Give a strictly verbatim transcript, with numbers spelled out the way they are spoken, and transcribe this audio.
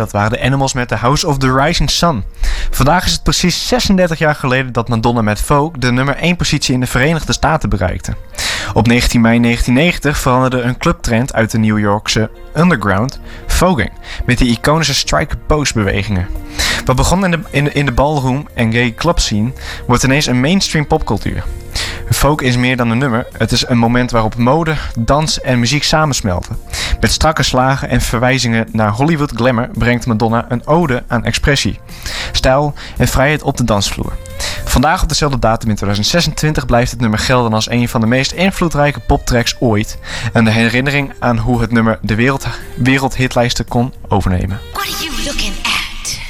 dat waren de Animals met The House of the Rising Sun. Vandaag is het precies zesendertig jaar geleden dat Madonna met Vogue de nummer één positie in de Verenigde Staten bereikte. Op negentien mei negentien negentig veranderde een clubtrend uit de New Yorkse underground voging, met die iconische strike-pose bewegingen. Wat begon in de, in, de, in de ballroom en gay club scene, wordt ineens een mainstream popcultuur. Vogue is meer dan een nummer, het is een moment waarop mode, dans en muziek samensmelten. Met strakke slagen en verwijzingen naar Hollywood glamour brengt Madonna een ode aan expressie, stijl en vrijheid op de dansvloer. Vandaag op dezelfde datum in twintig zesentwintig blijft het nummer gelden als een van de meest invloedrijke poptracks ooit en de herinnering aan hoe het nummer de wereld, wereldhitlijsten kon overnemen. What are you looking